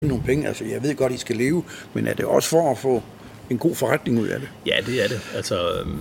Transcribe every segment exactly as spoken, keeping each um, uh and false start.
nogle penge? Altså, jeg ved godt, I skal leve, men er det også for at få en god forretning ud af det? Ja, det er det. Altså,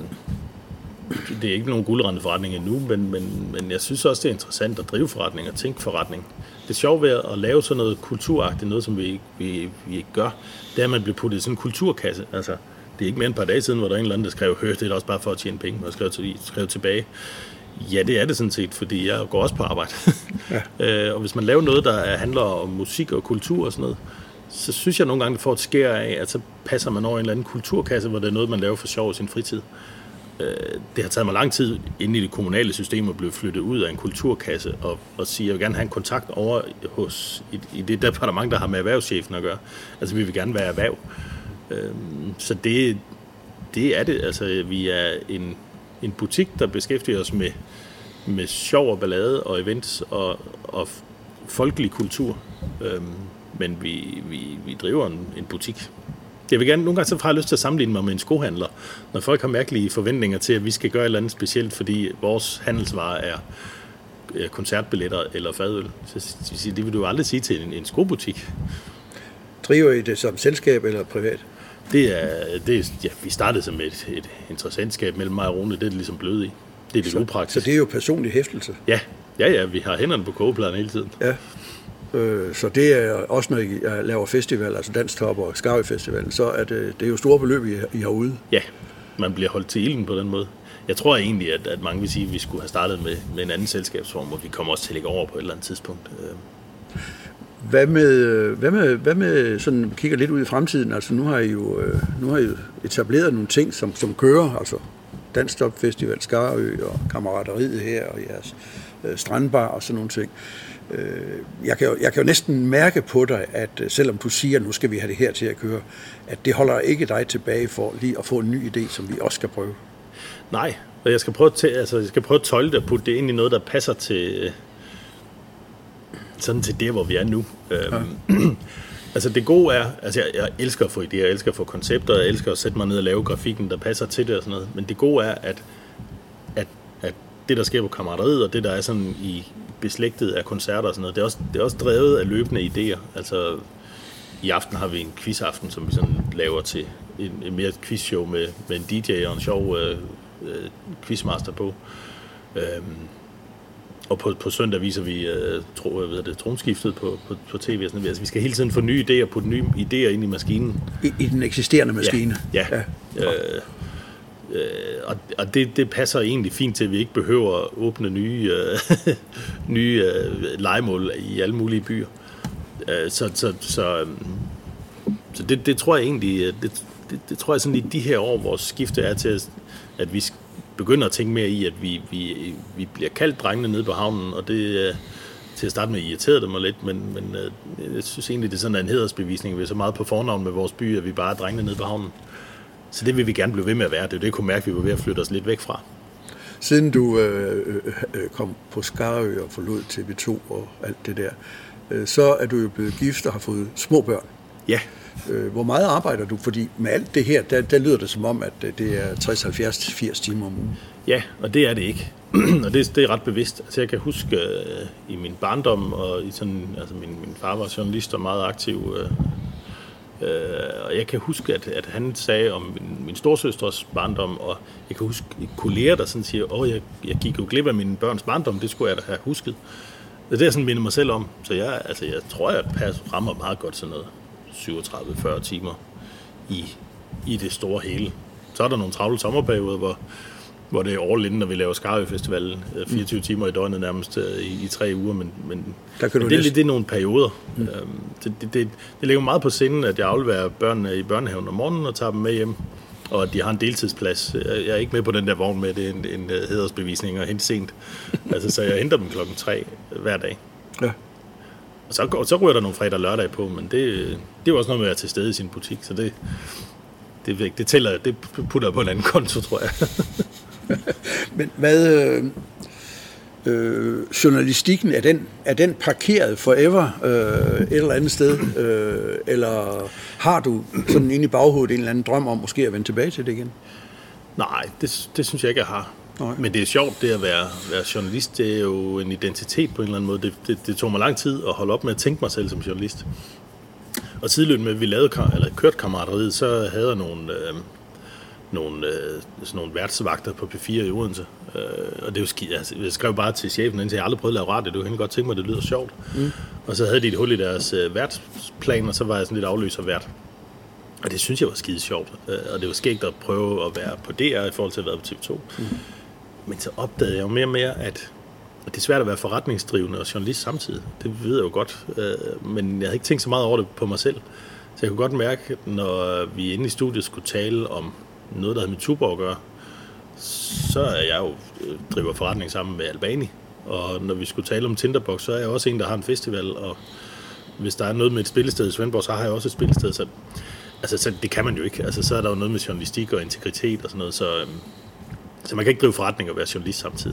det er ikke nogen guldrende forretning endnu, men, men, men jeg synes også, det er interessant at drive forretning og tænke forretning. Det sjove ved at lave sådan noget kulturagtigt, noget som vi, vi, vi ikke gør, det er, at man bliver puttet i sådan en kulturkasse. Altså, det er ikke mere end et par dage siden, hvor der er en eller anden, der skrev, hør, det er da også bare for at tjene penge, og skrev, til, skrev tilbage. Ja, det er det sådan set, fordi jeg går også på arbejde. Ja. Og hvis man laver noget, der handler om musik og kultur og sådan noget, så synes jeg nogle gange, det får et skær af, at så passer man over en eller anden kulturkasse, hvor det er noget, man laver for sjov i sin fritid. Det har taget mig lang tid inde i det kommunale system at blive flyttet ud af en kulturkasse og, og sige, at jeg vil gerne have en kontakt over hos, i, i det departement, der har med erhvervschefen at gøre. Altså, vi vil gerne være erhverv. Så det, det er det. Altså, vi er en, en butik, der beskæftiger os med, med sjov og ballade og events og, og folkelig kultur. Men vi, vi, vi driver en, en butik. Jeg vil gerne, nogle gange så har jeg lyst til at sammenligne mig med en skohandler, når folk har mærkelige forventninger til, at vi skal gøre et eller andet specielt, fordi vores handelsvare er koncertbilletter eller fadøl. Så det vil du aldrig sige til en, en skobutik. Driver I det som selskab eller privat? Det er, det er, ja, vi startede som et, et interessentskab mellem mig og Rune, det er det ligesom blød i. Det er lidt upraktisk. Så det er jo personlig hæftelse? Ja, ja, ja, vi har hænderne på kogepladen hele tiden. Ja. Så det er også, når I laver festival, altså Danstop og Skarø Festivalen, så er det, det er jo store beløb, I har ude. Ja, man bliver holdt til ilden på den måde. Jeg tror egentlig, at, at mange vil sige, at vi skulle have startet med, med en anden selskabsform, og vi kommer også til at lægge over på et eller andet tidspunkt. Hvad med, hvad med, hvad med sådan, kigger lidt ud i fremtiden, altså nu har I jo, nu har I jo etableret nogle ting, som, som kører, altså Danstop Festival, Skarø og kammerateriet her, og jeres øh, strandbar og sådan nogle ting. Jeg kan, jo, jeg kan jo næsten mærke på dig, at selvom du siger, at nu skal vi have det her til at køre, at det holder ikke dig tilbage for lige at få en ny idé, som vi også skal prøve. Nej, og jeg skal prøve at, altså, jeg skal prøve at tolde det og putte det ind i noget, der passer til, sådan til det, hvor vi er nu. Ja. Altså det gode er, altså jeg, jeg elsker at få idéer, jeg elsker at få koncepter, jeg elsker at sætte mig ned og lave grafikken, der passer til det og sådan noget. Men det gode er, at, at, at det, der sker på kammerateriet, og det, der er sådan i beslægtet af koncerter og sådan noget, det er også, det er også drevet af løbende idéer. Altså i aften har vi en quizaften, som vi sådan laver til en, en mere quizshow med, med en D J og en sjov øh, øh, quizmaster på. Øhm, og på, på søndag viser vi øh, tro, hvad hedder det, tronskiftet på, på, på tv. Og sådan. Altså, vi skal hele tiden få nye idéer, putte nye idéer ind i maskinen. I, i den eksisterende maskine? Ja. ja. ja. Øh, øh, og og det, det passer egentlig fint til, at vi ikke behøver at åbne nye, øh, nye øh, legemål i alle mulige byer. Øh, så så, så, så det, det tror jeg egentlig, det, det, det tror jeg sådan i de her år, vores skifte er til, at vi begynder at tænke mere i, at vi, vi, vi bliver kaldt drengene nede på havnen, og det til at starte med irriterede det mig lidt, men, men jeg synes egentlig, det er sådan en hædersbevisning. Vi er så meget på fornavn med vores by, at vi bare er drengene nede på havnen. Så det vil vi gerne blive ved med at være. Det er jo det, jeg kunne mærke, at vi var ved at flytte os lidt væk fra. Siden du øh, øh, kom på Skarø og forlod T V to og alt det der, øh, så er du jo blevet gift og har fået små børn. Ja. Hvor meget arbejder du? Fordi med alt det her, der, der lyder det som om, at det er tres, halvfjerds til firs timer om ugen. Ja, og det er det ikke. Og det, det er ret bevidst. Altså jeg kan huske uh, i min barndom, og i sådan, altså min, min far var journalist og meget aktiv, uh, uh, og jeg kan huske, at, at han sagde om min, min storsøstres barndom, og jeg kan huske kolleger, der sådan siger, åh, jeg, jeg gik jo glip af mine børns barndom, det skulle jeg da have husket. Det er det, jeg sådan minder mig selv om. Så jeg, altså, jeg tror, jeg rammer meget godt sådan noget. syvogtredive til fyrre timer i, i det store hele. Så er der nogle travle sommerperioder, hvor, hvor det er all in, når vi laver Skarø Festival, fireogtyve mm. timer i døgnet nærmest i, i tre uger, men, men, men det, det, det er nogle perioder. Mm. Det, det, det, det ligger meget på sinden, at jeg afleverer børnene i børnehaven om morgenen og tager dem med hjem, og at de har en deltidsplads. Jeg er ikke med på den der vogn med, det er en, en hædersbevisning og hente sent. Altså, så jeg henter dem klokken tre hver dag. Ja. Og så, og så ryger der nogle fredag og lørdag på, men det, det er jo også noget med at være til stede i sin butik, så det, det, det tæller, det putter jeg på en anden konto, tror jeg. Men hvad, øh, øh, journalistikken, er den, er den parkeret forever øh, et eller andet sted, øh, eller har du sådan inde i baghovedet en eller anden drøm om måske at vende tilbage til det igen? Nej, det, det synes jeg ikke, jeg har. Nej. Men det er sjovt, det at være, være journalist, det er jo en identitet på en eller anden måde. Det, det, det tog mig lang tid at holde op med at tænke mig selv som journalist. og sideløbende med, at vi lavede, eller kørte kammeraderiet, så havde jeg nogle, øh, nogle, øh, sådan nogle værtsvagter på P fire i Odense. Øh, og det er jo skidt. Altså, jeg skrev bare til chefen, indtil jeg aldrig prøvede at lave radio. Det kunne helt godt tænke mig, at det lyder sjovt. Mm. Og så havde de et hul i deres øh, værtsplan, og så var jeg sådan lidt afløser vært. Og det synes jeg var skide sjovt. Øh, og det var skægt at prøve at være på D R i forhold til at være på T V to. Mm. Men så opdagede jeg jo mere og mere, at det er svært at være forretningsdrivende og journalist samtidig. Det ved jeg jo godt. Øh, men jeg havde ikke tænkt så meget over det på mig selv. Så jeg kunne godt mærke, når vi inde i studiet skulle tale om noget, der havde med Tuborg at gøre, så er jeg jo driver forretning sammen med Albani. Og når vi skulle tale om Tinderbox, så er jeg også en, der har en festival. Og hvis der er noget med et spillested i Svendborg, så har jeg også et spillested. Så, altså, så det kan man jo ikke. Altså, så er der jo noget med journalistik og integritet og sådan noget. Så, så man kan ikke drive forretning og være journalist samtidig.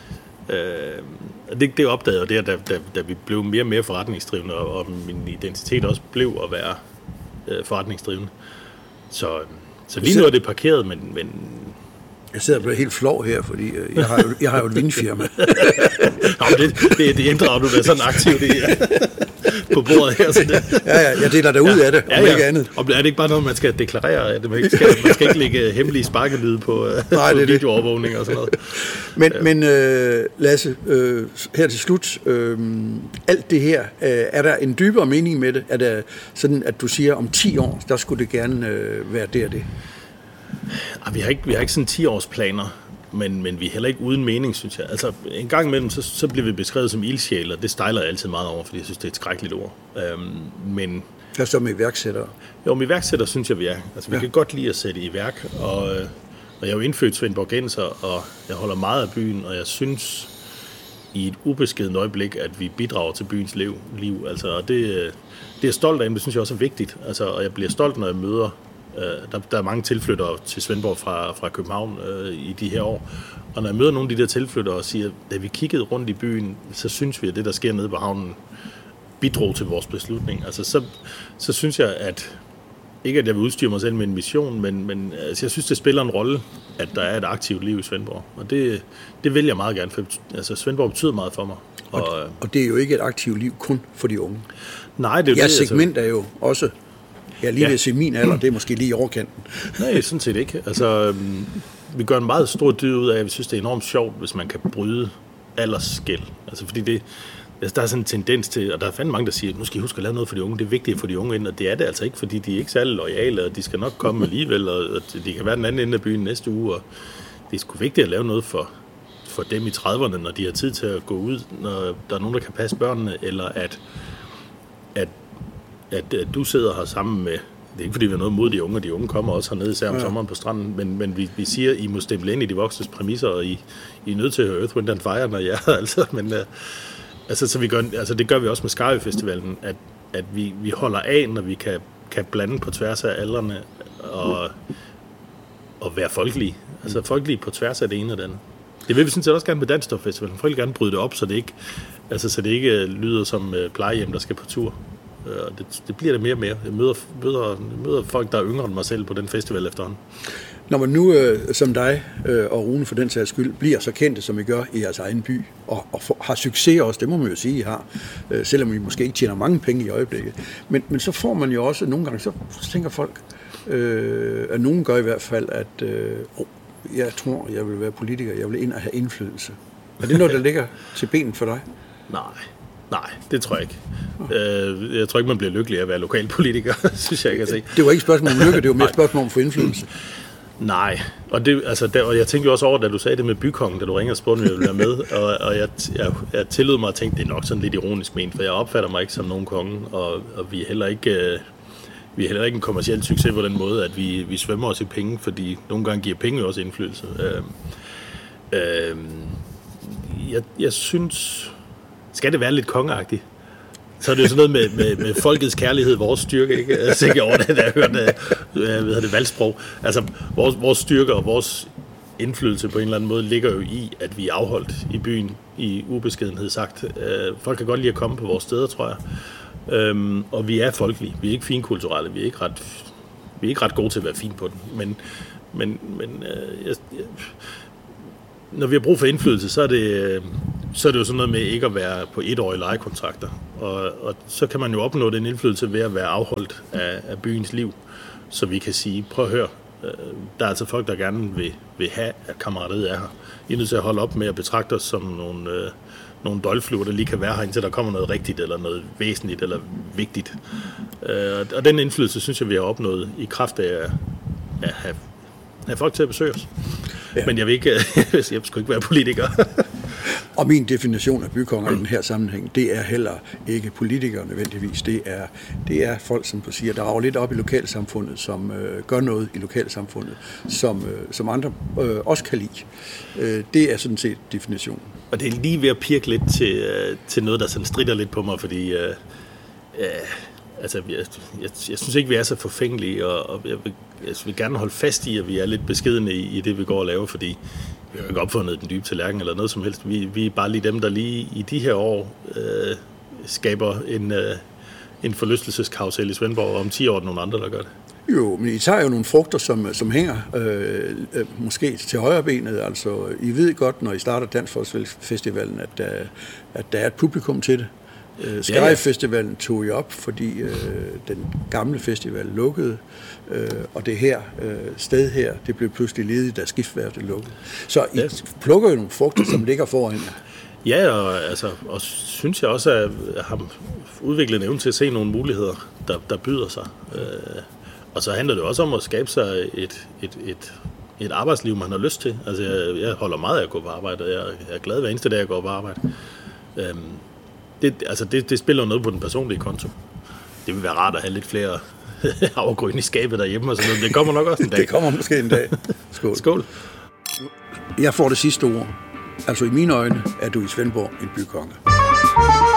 Øh, det, det opdagede jeg, det, da, da, da vi blev mere og mere forretningsdrivende, og, og min identitet også blev at være øh, forretningsdrivende. Så, så lige nu er det parkeret, men... men jeg sidder og bliver helt flov her, fordi jeg har jo, jeg har jo et vinfirma. Nå, det, det, det inddrager du da sådan aktivt i, på bordet her. Så det. Ja, ja, jeg deler dig ud ja, af det, om ja, ja. ikke andet. Og er det ikke bare noget, man skal deklarere? At man, skal, man skal ikke lægge hemmelige sparkelyde på, Nej, på videoovervågning og sådan noget. Men, ja. men uh, Lasse, uh, her til slut, uh, alt det her, uh, er der en dybere mening med det? Er det sådan, at du siger, om ti år, der skulle det gerne uh, være det og det? Ah, vi har ikke, vi har ikke sådan ti-års planer, men, men vi er heller ikke uden mening, synes jeg. Altså, en gang imellem, så, så bliver vi beskrevet som ildsjæl, og det stejler jeg altid meget over, fordi jeg synes, det er et skrækkeligt ord. Øhm, men... Hvad så med iværksættere? Jo, med iværksættere synes jeg, vi er. Altså, vi ja. kan godt lide at sætte i værk, og, og jeg er jo indfødt svendborgenser, og jeg holder meget af byen, og jeg synes i et ubeskedent øjeblik, at vi bidrager til byens liv. liv. Altså, og det, det er jeg stolt af, men det synes jeg også er vigtigt. Altså, og jeg bliver stolt, når jeg møder Der, der er mange tilflyttere til Svendborg fra, fra København øh, i de her år. Og når jeg møder nogle af de der tilflyttere og siger, da vi kiggede rundt i byen, så synes vi, at det, der sker nede på havnen, bidrog til vores beslutning. Altså, så, så synes jeg, at ikke at jeg vil udstyre mig selv med en mission, men, men altså, jeg synes, det spiller en rolle, at der er et aktivt liv i Svendborg. Og det, det vil jeg meget gerne, for altså, Svendborg betyder meget for mig. Og, og, og det er jo ikke et aktivt liv kun for de unge. Nej, det er jo Jeres det, segment altså, er jo også... Jeg lige ja. vil se min alder, det er måske lige i overkanten. Nej, sådan set ikke. Altså, vi gør en meget stor dyd ud af, at vi synes, det er enormt sjovt, hvis man kan bryde aldersskel. Altså, fordi det, altså, der er sådan en tendens til, og der er fandme mange, der siger, nu skal I huske at lave noget for de unge, det er vigtigt for de unge ind, og det er det altså ikke, fordi de er ikke særlig loyale, og de skal nok komme alligevel, og de kan være den anden ende af byen næste uge, og det er sgu vigtigt at lave noget for, for dem i trediverne, når de har tid til at gå ud, når der er nogen, der kan passe børnene, eller at, at At, at du sidder her sammen med, det er ikke fordi vi har noget mod de unge, de unge kommer også hernede især om ja. sommeren på stranden, men, men vi, vi siger, I må stemme ind i de voksnes præmisser, og I, I er nødt til at høre Earth, Wind and Fire, når jeg altså, men uh, altså, så vi gør, altså, det gør vi også med Skarø Festivalen, at, at vi, vi holder af, når vi kan, kan blande på tværs af aldrene, og, og være folkelige, altså folkelige på tværs af det ene og det andet. Det vil vi sådan set også gerne med Dansdorf Festivalen, for vi gerne bryde det op, så det ikke, altså, så det ikke lyder som plejehjem, der skal på tur. Det, det bliver det mere og mere. Jeg møder, møder, møder folk, der er yngre end mig selv på den festival efterhånden. Når man nu, øh, som dig øh, og Rune for den sags skyld, bliver så kendte, som I gør i jeres egen by, og, og for, har succes også, det må man jo sige, I har, øh, selvom I måske ikke tjener mange penge i øjeblikket. Men, men så får man jo også, nogle gange, så tænker folk, øh, at nogen gør i hvert fald, at øh, oh, jeg tror, jeg vil være politiker, jeg vil ind og have indflydelse. Er det noget, der ligger til benet for dig? Nej. Nej, det tror jeg ikke. Øh, jeg tror ikke, man bliver lykkelig af at være lokalpolitiker, synes jeg ikke at se. Det var ikke et spørgsmål om lykke, det var mere et spørgsmål om for indflydelse. Nej, og, det, altså, der, og jeg tænkte jo også over, da du sagde det med bykongen, da du ringede og spurgte, om jeg ville være med, og, og jeg, jeg, jeg tillod mig at tænke, det er nok sådan lidt ironisk ment, for jeg opfatter mig ikke som nogen konge, og, og vi er heller ikke... Øh, vi er heller ikke en kommerciel succes på den måde, at vi, vi svømmer os i penge, fordi nogle gange giver penge også indflydelse. Øh, øh, jeg, jeg synes... Skal det være lidt kongeagtigt? Så er det jo sådan noget med, med, med folkets kærlighed, vores styrke, ikke? Jeg tænker over det, da jeg hørte hvad det, valgsprog. Altså, vores, vores styrke og vores indflydelse på en eller anden måde ligger jo i, at vi er afholdt i byen i ubeskedenhed sagt. Folk kan godt lide at komme på vores steder, tror jeg. Og vi er folkelige. Vi er ikke finkulturelle. Vi er ikke ret, vi er ikke ret gode til at være fin på den. Men, men, men jeg, jeg, når vi har brug for indflydelse, så er det... så er det jo sådan noget med ikke at være på etårige lejekontrakter. Og, og så kan man jo opnå den indflydelse ved at være afholdt af, af byens liv, så vi kan sige, prøv at høre, der er altså folk, der gerne vil, vil have, at kammeratiet er her. I er nødt til at holde op med at betragte os som nogle, øh, nogle døgnfluer, der lige kan være her, indtil der kommer noget rigtigt, eller noget væsentligt, eller vigtigt. Øh, og den indflydelse, synes jeg, vi har opnået i kraft af at, at have, have folk til at besøge os. Ja. Men jeg vil ikke, jeg skal ikke være politiker. Og min definition af bykonger i den her sammenhæng, det er heller ikke politikere nødvendigvis. Det er, det er folk, som du siger, der rager lidt op i lokalsamfundet, som øh, gør noget i lokalsamfundet, som, øh, som andre øh, også kan lide. Øh, det er sådan set definitionen. Og det er lige ved at pirke lidt til, øh, til noget, der sådan stritter lidt på mig, fordi øh, øh, altså, jeg, jeg, jeg synes ikke, vi er så forfængelige, og, og jeg, vil, jeg vil gerne holde fast i, at vi er lidt beskedne i, i det, vi går og laver, fordi vi har ikke opfundet den dybe tallerken eller noget som helst. Vi, vi er bare lige dem, der lige i de her år øh, skaber en, øh, en forlystelseskarusel i Svendborg, og om ti år er der nogle andre, der gør det. Jo, men I tager jo nogle frugter, som, som hænger øh, øh, måske til højre benet. Altså, I ved godt, når I starter Dansfolksfestivalen, at, øh, at der er et publikum til det. Øh, Skærej-festivalen tog I op, fordi øh, den gamle festival lukkede, øh, og det her øh, sted her, det blev pludselig ledigt, da Skibsværftet lukkede. Så I ja. plukker jo nogle frugter, som ligger foran jer. Ja, og, altså, og synes jeg også, at jeg har udviklet en evne til at se nogle muligheder, der, der byder sig. Øh, og så handler det også om at skabe sig et, et, et, et arbejdsliv, man har lyst til. Altså, jeg, jeg holder meget af at gå på arbejde, og jeg er glad hver eneste dag, jeg går på arbejde. Øh, Det, altså det, det spiller noget på den personlige konto. Det vil være rart at have lidt flere havregryn i skabet derhjemme og sådan noget. Det kommer nok også en dag. Det kommer måske en dag. Skål. Skål. Jeg får det sidste ord. Altså i mine øjne er du i Svendborg en bykonge.